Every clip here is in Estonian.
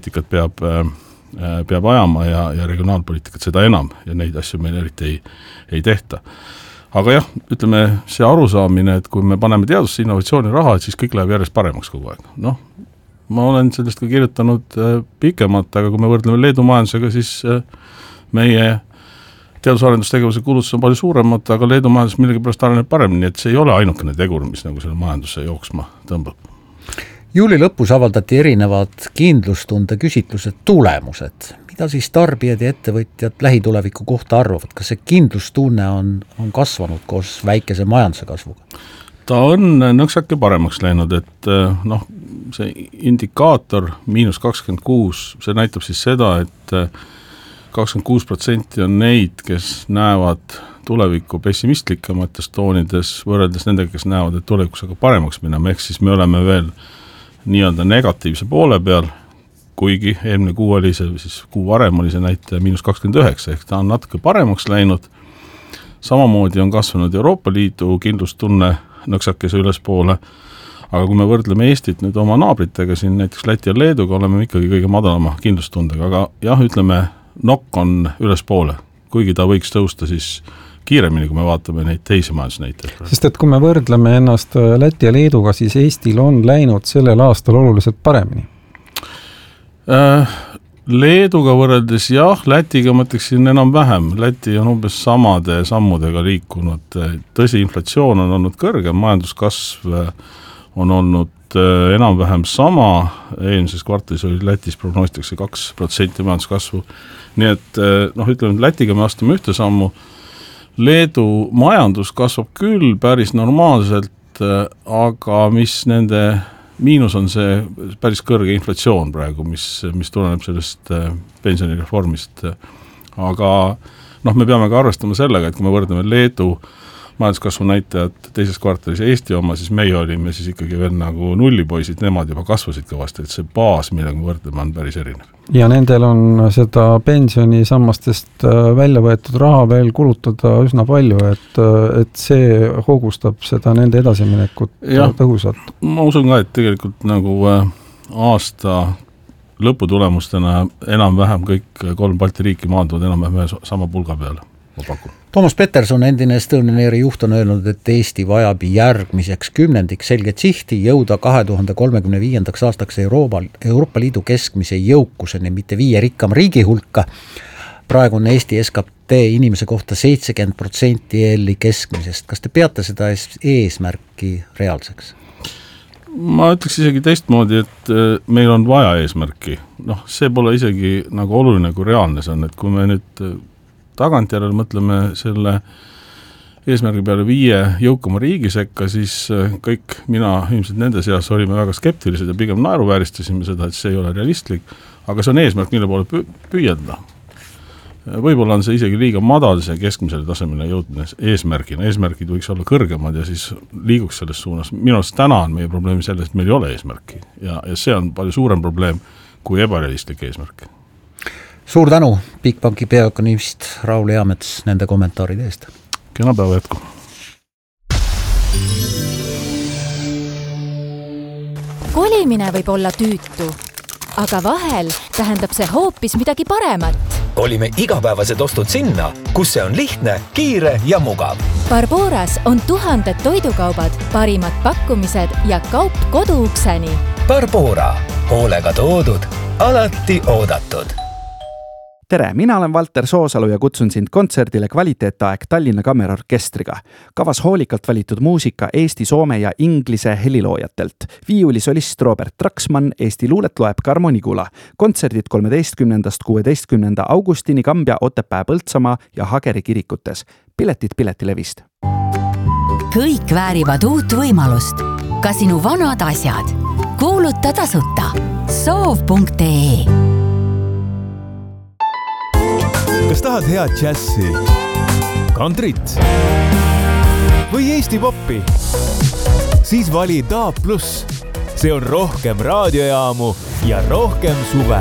peab ajama ja regionaalpoliitikat seda enam ja neid asju meil eriti ei tehta. Aga jah, ütleme, see arusaamine, et kui me paneme teadusse innovatsiooni raha, et siis kõik läheb järjest paremaks kogu aeg. Ma olen sellest ka kirjutanud pikemalt, aga kui me võrdleme Leedu majandusega, siis meie teadus-arendustegevuse kulutused on palju suuremad, aga Leedu majandus millegipärast areneb paremini, et see ei ole ainukene tegur, mis nagu selle majanduse jooksma tõmbab. Juuli lõpus avaldati erinevad kindlustunde küsitlused tulemused. Mida siis tarbijad ja ettevõtjad lähituleviku kohta arvavad? Kas see kindlustunne on kasvanud koos väikese majanduse kasvuga? Ta on nõksake paremaks läinud, et see indikaator -26, see näitab siis seda, et 26% on neid, kes näevad tulevikku pessimistlikumates toonides võrreldes nendega, kes näevad, et tulevikus aga paremaks minema, ehk siis me oleme veel nii-öelda negatiivse poole peal, kuigi eelmine kuu oli see, siis kuu varem oli see näitaja -29, ehk ta on natuke paremaks läinud. Samamoodi on kasvanud Euroopa Liidu kindlustunne nõksakese ülespoole, aga kui me võrdleme Eestit nüüd oma naabritega, siin näiteks Läti ja Leeduga, oleme ikkagi kõige madalama kindlustundega, aga jah, ütleme, nokk on ülespoole, kuigi ta võiks tõusta siis kiiremini, kui me vaatame neid teisi majandusnäitajaid. Sest et kui me võrdleme ennast Läti ja Leeduga, siis Eestil on läinud sellel aastal oluliselt paremini. Leeduga võrreldes jah, Lätiga mõtleksin enam vähem. Läti on umbes samade sammudega liikunud. Tõsi, inflatsioon on olnud kõrgem, majanduskasv on olnud enam-vähem sama. Eelmises kvartalis oli Lätis prognoositakse 2% majanduskasvu. Nii et ütleme, Lätiga me astume ühte sammu. Leedu majandus kasvab küll päris normaalselt, aga mis nende miinus on see päris kõrge inflatsioon praegu, mis tuleneb sellest pensionireformist. Aga me peame ka arvestama sellega, et kui me võrdleme Leedu majanduskasvu näitajad teises kvartalis Eesti oma, siis meie olime siis ikkagi veel nagu nullipoisid, nemad juba kasvasid kõvasti, et see baas, millega me võrdleme, on päris erinev. Ja nendel on seda pensionisammastest välja võetud raha veel kulutada üsna palju, et see hoogustab seda nende edasiminekut tõhusalt. Ma usun ka, et tegelikult nagu aasta lõputulemustena enam-vähem kõik 3 Balti riiki maanduvad enam-vähem sama pulga peale. Toomas Peterson, endine Estonian Airi juht, on öelnud, et Eesti vajab järgmiseks 10 selget sihti jõuda 2035. aastaks Euroopa Liidu keskmise jõukuseni, mitte 5 rikkam riigi hulka. Praegu on Eesti SKT inimese kohta 70% EL-i keskmisest. Kas te peate seda eesmärki reaalseks? Ma ütleks isegi teistmoodi, et meil on vaja eesmärki. See pole isegi nagu oluline, kui reaalne see on, et kui me nüüd tagantjärel mõtleme selle eesmärgi peale 5 jõukama riigi sekka, siis kõik mina ilmselt nende seas olime väga skeptilised ja pigem naeruvääristasime seda, et see ei ole realistlik, aga see on eesmärk, mille poole püüelda. Võib-olla on see isegi liiga madal see keskmisele tasemele jõudmine eesmärgina. Eesmärgid võiks olla kõrgemad ja siis liiguks selles suunas. Minu arust täna on meie probleemi selles, et meil ei ole eesmärki ja see on palju suurem probleem kui ebarealistlik eesmärk. Suur tänu, Bigbanki peaökonomist Raul Eamets nende kommentaaride eest. Kena päeva jätku. Kolimine võib olla tüütu, aga vahel tähendab see hoopis midagi paremat. Kolime igapäevased ostud sinna, kus see on lihtne, kiire ja mugav. Barboras on 1000 toidukaubad, parimad pakkumised ja kaup koduukseni. Barbora, hoolega toodud, alati oodatud. Tere, mina olen Valter Soosalu ja kutsun sind kontserdile Kvaliteetaeg Tallinna Kammerorkestriga. Kavas hoolikalt valitud muusika Eesti, soome ja inglise heliloojatelt. Viiulisolist Robert Traksmann, Eesti luulet loeb Karmo Nigula. Kontserdid 13.–16. augustini Kambja, Otepää, Põltsamaa ja Hageri kirikutes. Piletid Piletilevist. Kõik väärivad uut võimalust. Ka sinu vanad asjad. Kuuluta tasuta. Soov.ee Kas tahad head džässi, kantrit või Eesti poppi? Siis vali DAB+. See on rohkem raadiojaamu ja rohkem suve.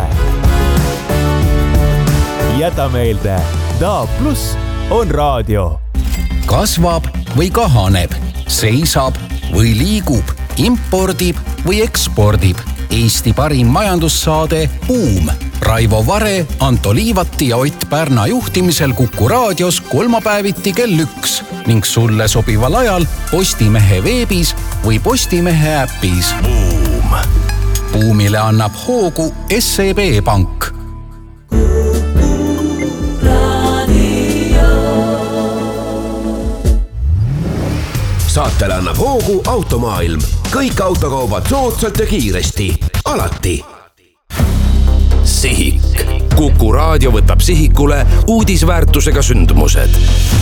Jäta meelde, DAB+ on raadio. Kasvab või kahaneb, seisab või liigub, impordib või ekspordib. Eesti parim majandussaade Buum. Raivo Vare, Anto Liivati ja Ott Pärna juhtimisel Kuku raadios kolmapäeviti kell 1 ning sulle sobival ajal Postimehe veebis või Postimehe äpis. Buum. Buumile annab hoogu SEB Pank. Saatele annab hoogu Automaailm. Kõik autokaubad soodsalt ja kiiresti. Alati. Sihik. Kuku raadio võtab sihikule uudisväärtusega sündmused.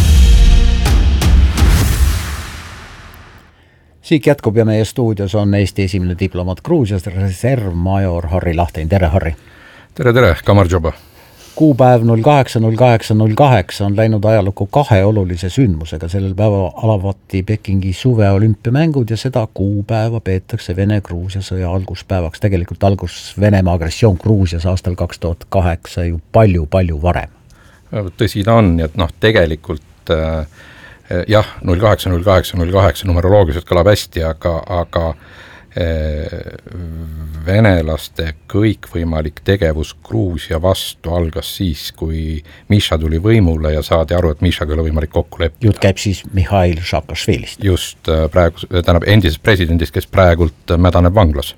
Sihik jätkub ja meie stuudios on Eesti esimene diplomaat Gruusias, reservmajor Harri Lahtein. Tere, Harri! Tere, Kamarjoba! Kuupäev 08.08.08 on läinud ajalukku 2 olulise sündmusega. Sellel päeva alavati Pekingi suveolümpiamängud ja seda kuupäeva peetakse Vene-Gruusia sõja alguspäevaks. Tegelikult algus Venemaa agressioon Gruusias aastal 2008 ju palju varem. Tõsi ta on, et tegelikult jah, 08.08.08 numeroloogiliselt kõlab hästi, aga venelaste kõikvõimalik tegevus Gruusia vastu algas siis, kui Miša tuli võimule ja saadi aru, et Mišaga ei ole võimalik kokku leppida. Jutt käib siis Mihhail Saakašvilist. Just praegu, endisest presidendist, kes praegult mädaneb vanglas.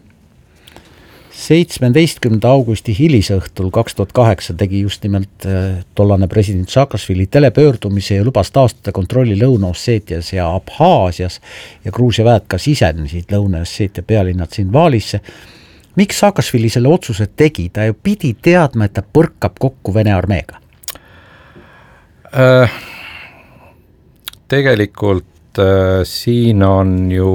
17. augusti hilisõhtul 2008 tegi just nimelt tollane president Saakašvili telepöördumise ja lubas taastada kontrolli Lõuna-Osseetias ja Abhaasias ja Gruusia väed ka sisenesid Lõuna-Osseetia pealinnad Tsinvalisse. Miks Saakašvili selle otsuse tegi? Ta ju pidi teadma, et ta põrkab kokku Vene armeega. Tegelikult siin on ju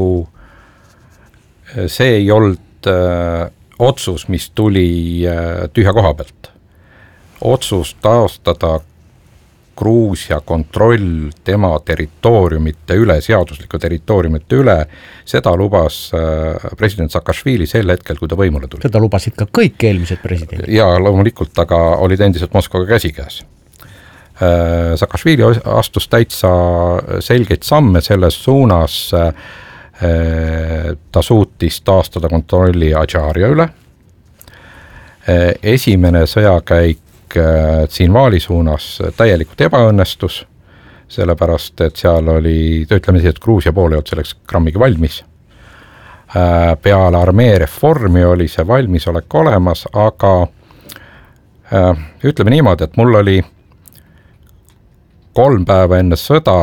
see ei olnud otsus, mis tuli tühja koha pealt. Otsus taastada Gruusia kontroll tema territooriumite üle, seadusliku territooriumite üle, seda lubas president Saakašvili sel hetkel, kui ta võimule tuli. Seda lubasid ka kõik eelmised presidendid. Ja loomulikult, aga olid endiselt Moskvaga käsikäes. Saakašvili astus täitsa selgeid samme selles suunas. Ta suutis taastada kontrolli Adžaaria üle. Esimene sõjakäik Tsinvali suunas täielikult ebaõnnestus, sellepärast, et seal oli, ütleme siis, et Gruusia pool ei olnud selleks grammigi valmis. Peale armee reformi oli see valmisolek olemas, aga ütleme niimoodi, et mul oli 3 päeva enne sõda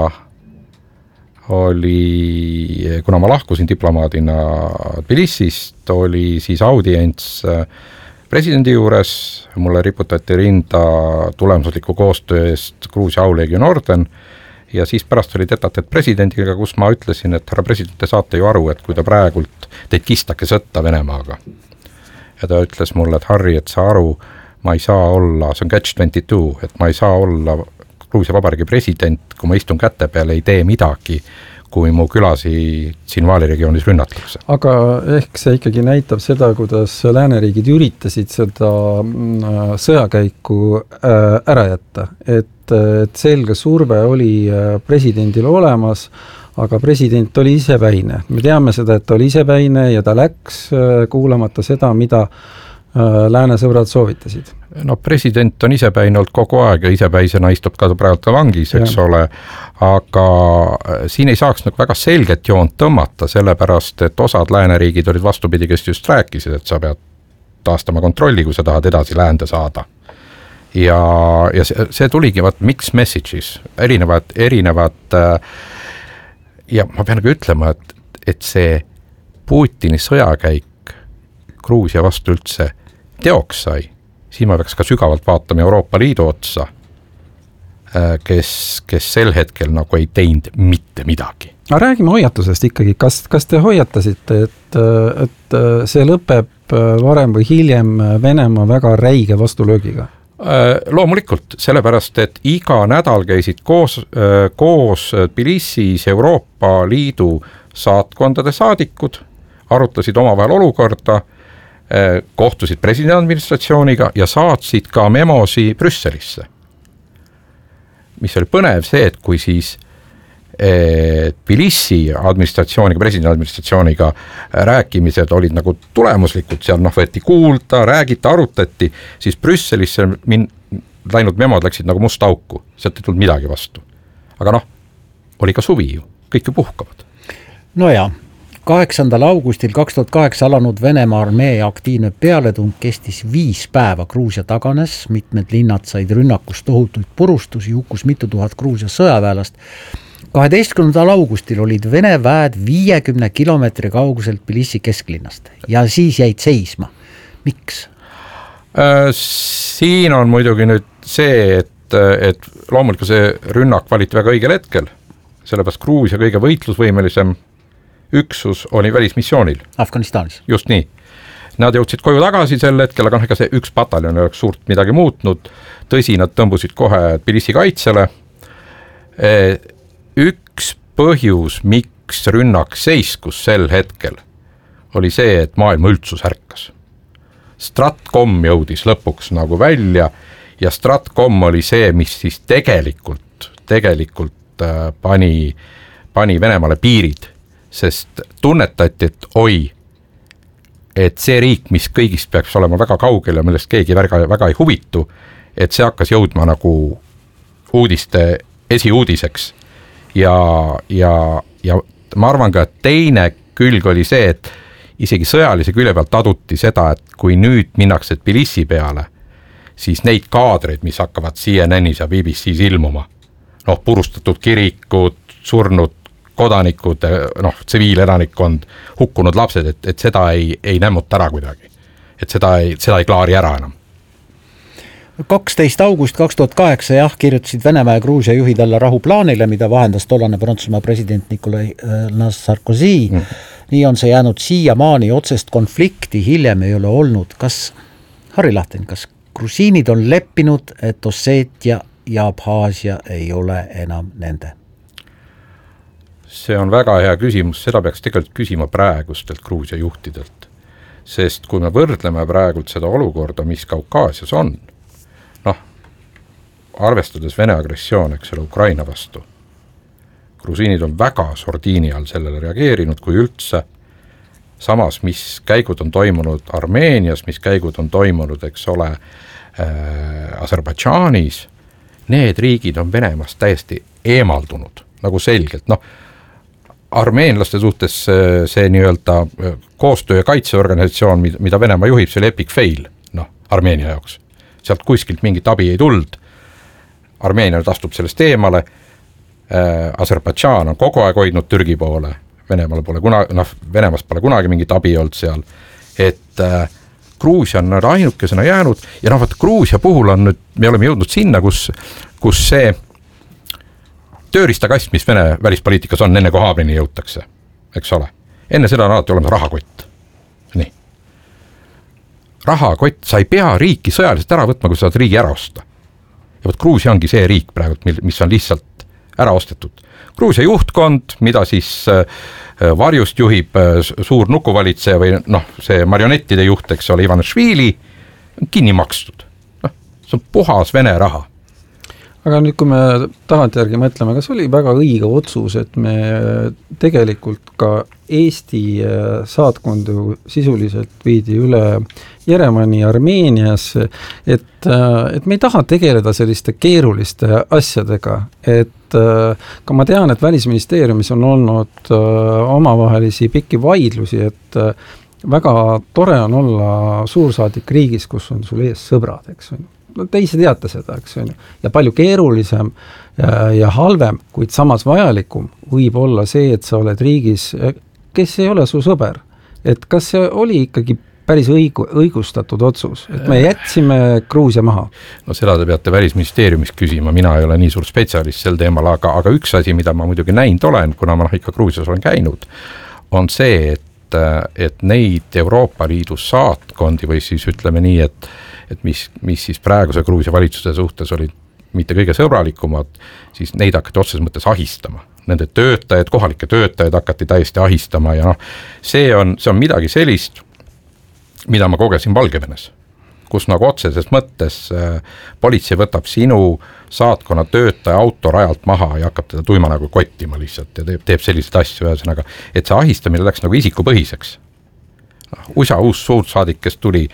oli, kuna ma lahkusin diplomaadina Tbilisist, oli siis audients presidendi juures, mulle riputati rinda tulemusliku koostöö eest Gruusia auleegion orden ja siis pärast oli tetatet presidendiga, kus ma ütlesin, et härra president, te saate ju aru, et kui ta praegult teid kistake sõtta Venemaaga. Ja ta ütles mulle, et Harri, et sa aru, ma ei saa olla, see on Catch-22, et ma ei saa olla Gruusia Vabariigi president, kui ma istun käte peale, ei tee midagi, kui mu külasi Tsinvali regioonis rünnatakse. Aga ehk see ikkagi näitab seda, kuidas lääneriigid üritasid seda sõjakäiku ära jätta. Et selge surve oli presidendil olemas, aga president oli isepäine. Me teame seda, et ta oli isepäine ja ta läks kuulamata seda, mida lääne sõbrad soovitasid. No president on isepäine olnud kogu aeg ja isepäisena istub ka praegu vangis, eks ole, aga siin ei saaks nagu väga selget joont tõmmata, sellepärast, et osad lääneriigid olid vastupidi, kes just rääkisid, et sa pead taastama kontrolli, kui sa tahad edasi läände saada. Ja see tuligi mixed messages, erinevad ja ma pean nagu ütlema, et see Putini sõjakäik Gruusia vastu üldse teoks sai, siin ma peaks ka sügavalt vaatama Euroopa Liidu otsa, kes sel hetkel nagu ei teinud mitte midagi. Aga räägime hoiatusest ikkagi. Kas te hoiatasite, et see lõpeb varem või hiljem Venemaa väga räige vastulöögiga? Loomulikult, sellepärast, et iga nädal käisid koos Tbilisis Euroopa Liidu saatkondade saadikud, arutasid omavahel olukorda, kohtusid presidendi administratsiooniga ja saatsid ka memosi Brüsselisse. Mis oli põnev see, et kui siis Tbilisi administratsiooniga, presidendi administratsiooniga rääkimised olid nagu tulemuslikud, seal võeti kuulda, räägiti, arutati, siis Brüsselisse läinud memod läksid nagu musta auku, sealt ei tulnud midagi vastu. Aga oli ka suvi ju, kõik ju puhkavad. No ja, 8. augustil 2008 alanud Venemaa armee aktiivne pealetung kestis 5 päeva, Gruusia taganes, mitmed linnad said rünnakust tohutuid purustusi, hukkus mitu tuhat Gruusia sõjaväelast. 12. augustil olid Vene väed 50 kilomeetri kauguselt Tbilisi kesklinnast ja siis jäid seisma. Miks? Siin on muidugi nüüd see, et loomulikult see rünnak valiti väga õigel hetkel, sellepärast Gruusia kõige võitlusvõimelisem üksus oli välismissioonil. Afganistanis. Just nii. Nad jõudsid koju tagasi sel hetkel, aga ega see üks pataljon ei oleks suurt midagi muutnud. Tõsi, nad tõmbusid kohe Tbilisi kaitsele. Üks põhjus, miks rünnak seiskus sel hetkel, oli see, et maailma üldsus ärkas. Stratcom jõudis lõpuks nagu välja ja Stratcom oli see, mis siis tegelikult pani Venemaale piirid, sest tunnetati, et see riik, mis kõigist peaks olema väga kaugel ja millest keegi väga ei huvitu, et see hakkas jõudma nagu esiuudiseks. Ja ma arvan ka, et teine külg oli see, et isegi sõjalise külje pealt aduti seda, et kui nüüd minnakse Tbilisi peale, siis neid kaadreid, mis hakkavad CNN-is ja BBC-s ilmuma, purustatud kirikud, surnud kodanikud, tsiviilelanikkond, hukkunud lapsed, et seda ei nämmuta ära kuidagi. Et seda ei klaari ära enam. 12. august 2008 kirjutasid Venemaa ja Gruusia juhid alla rahuplaanile, mida vahendas tollane Prantsusmaa president Nicolas Sarkozy. Nii on see jäänud siiamaani, otsest konflikti hiljem ei ole olnud. Kas, Harri Lahten, kas grusiinid on leppinud, et Osseetia ja Abhaasia ei ole enam nende? See on väga hea küsimus, seda peaks tegelikult küsima praegustelt Gruusia juhtidelt. Sest kui me võrdleme praegult seda olukorda, mis Kaukaasias on, arvestades Vene agressioon, Ukraina vastu, grusiinid on väga sordiini all sellele reageerinud, kui üldse. Samas, mis käigud on toimunud Armeenias, mis käigud on toimunud, Aserbaidžaanis, need riigid on Venemaast täiesti eemaldunud, nagu selgelt. Armeenlaste suhtes see nii-öelda koostöö- ja kaitseorganisatsioon, mida Venemaa juhib, see oli epic fail, Armeenia jaoks. Sealt kuskilt mingit abi ei tuld. Armeenia astub sellest eemale, Aserbaidžaan on kogu aeg hoidnud Türgi poole, Venemaast pole kunagi mingit abi olnud seal, et Gruusia on ainukesena jäänud ja Gruusia puhul on nüüd, me oleme jõudnud sinna, kus see tööristakast, mis Vene välispoliitikas on, enne kui Haabrini jõutakse, eks ole. Enne seda on alati olemas rahakott. Nii. Rahakott, sa ei pea riiki sõjaliselt ära võtma, kui sa saad riigi ära osta. Ja Gruusia ongi see riik praegu, mis on lihtsalt ära ostetud. Gruusia juhtkond, mida siis varjust juhib suur nukuvalitseja või see marionettide juht, eks ole, Ivanišvili, on kinni makstud. See on puhas Vene raha. Aga nüüd, kui me tagantjärgi mõtleme, kas oli väga õige otsus, et me tegelikult ka Eesti saatkondu sisuliselt viidi üle Jeremani Armeeniasse, et me ei taha tegeleda selliste keeruliste asjadega, et ka ma tean, et Välisministeeriumis on olnud omavahelisi pikki vaidlusi, et väga tore on olla suursaadik riigis, kus on sul ees sõbrad, eks on. Te ise teate seda, eks on. Ja palju keerulisem ja halvem, kuid samas vajalikum võib olla see, et sa oled riigis, kes ei ole su sõber. Et kas see oli ikkagi päris õigustatud otsus, et me jätsime Gruusia maha? No seda te peate Välisministeeriumis küsima, mina ei ole nii suur spetsialist sel teemal, aga üks asi, mida ma muidugi näinud olen, kuna ma ikka Gruusias olen käinud, on see, et neid Euroopa Liidu saatkondi või siis ütleme nii, et mis siis praeguse Gruusia valitsuse suhtes olid mitte kõige sõbralikumad, siis neid hakati otseses mõttes ahistama. Nende töötajad, kohalikke töötajad hakati täiesti ahistama ja see on midagi sellist, mida ma kogesin Valgevenes, kus nagu otseses mõttes politsei võtab sinu saatkonna töötaja auto rajalt maha ja hakkab teda tuima nagu kottima lihtsalt ja teeb selliseid asju, ühesõnaga, et see ahistamine läks nagu isikupõhiseks. USA uus suursaadik, kes tuli,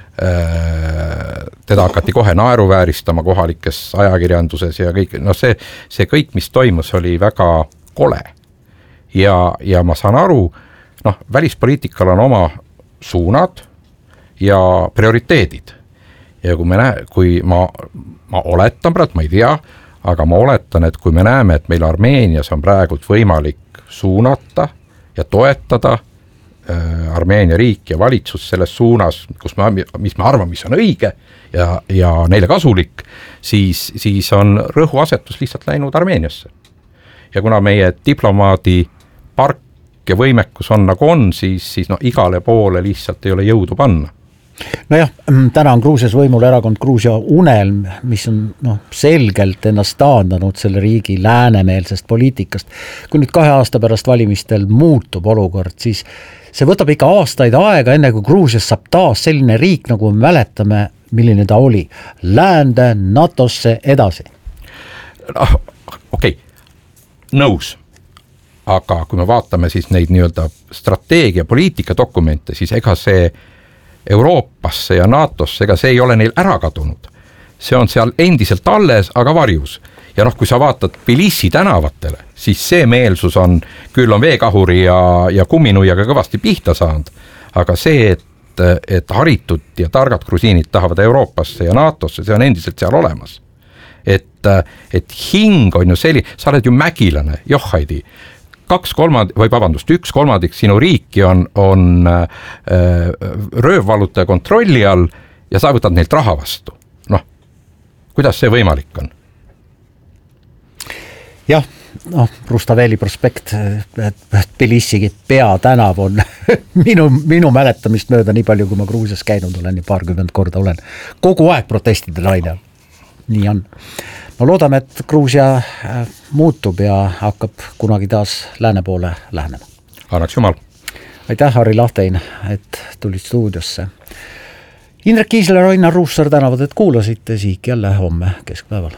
teda hakati kohe naeruvääristama kohalikes ajakirjanduses ja kõik, see kõik, mis toimus, oli väga kole. Ja ma saan aru, välispoliitikal on oma suunad ja prioriteedid. Ja kui ma oletan, ma ei tea, aga ma oletan, et kui me näeme, et meil Armeenias on praegult võimalik suunata ja toetada Armeenia riik ja valitsus selles suunas, mis me arvame, mis on õige ja neile kasulik, siis on rõhuasetus lihtsalt läinud Armeeniasse. Ja kuna meie diplomaadi park ja võimekus on nagu on, siis igale poole lihtsalt ei ole jõudu panna. Nojah, täna on Gruusias võimul erakond Gruusia Unelm, mis on selgelt ennast taandanud selle riigi läänemeelsest poliitikast. Kui nüüd 2 aasta pärast valimistel muutub olukord, siis see võtab ikka aastaid aega, enne kui Gruusias saab taas selline riik, nagu me mäletame, milline ta oli. Läände, NATOsse edasi. Okei, nõus. Aga kui me vaatame siis neid nii-öelda strateegia, poliitika dokumente, siis ega see Euroopasse ja NATOsse, ega see ei ole neil ära kadunud. See on seal endiselt alles, aga varjus. Ja kui sa vaatad Tbilisi tänavatele, siis see meelsus on, küll on veekahuri ja kumminuiaga kõvasti pihta saanud, aga see, et haritud ja targad grusiinid tahavad Euroopasse ja NATOsse, see on endiselt seal olemas. Et hing on ju sa oled ju mägilane, Johhaidi, 1/3 sinu riiki on röövvalutaja kontrolli all ja sa võtad neilt raha vastu. Kuidas see võimalik on? Jah, Rustaveli prospekt, Tbilisi peatänav on minu mäletamist mööda nii palju, kui ma Gruusias käinud olen ja 20 korda olen. Kogu aeg protestide laine. Nii on. Loodame, et Gruusia muutub ja hakkab kunagi taas lääne poole lähenema. Annaks jumal. Aitäh, Harri Lahtein, et tulid stuudiosse. Indrek Kiisler, Ainar Ruussaar tänavad, et kuulasite. Sihik jälle homme keskpäeval.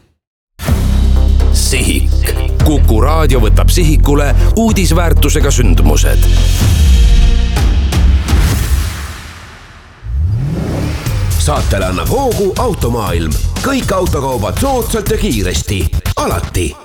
Sihik. Kuku raadio võtab sihikule uudisväärtusega sündmused. Saatele annab hoogu Automaailm. Kõik autokaubad soodsalt ja kiiresti. Alati.